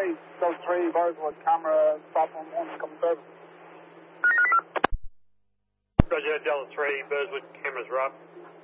Delta 3, Burswood, camera, platform 1, coming service. Roger, Delta 3, Burswood, cameras are up.